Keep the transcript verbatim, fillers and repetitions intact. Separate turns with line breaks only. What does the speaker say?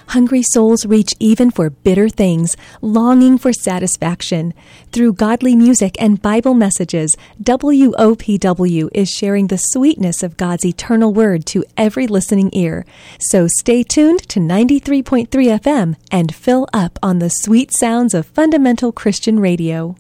Hungry souls reach even for bitter things, longing for satisfaction. Through godly music and Bible messages, W O P W is sharing the sweetness of God's eternal word to every listening ear. So stay tuned to ninety-three point three F M and fill up on the sweet sounds of fundamental Christian radio.